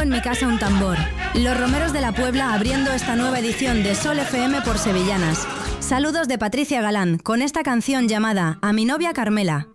en mi casa un tambor. Los Romeros de la Puebla abriendo esta nueva edición de Sol FM por Sevillanas. Saludos de Patricia Galán con esta canción llamada A mi novia Carmela.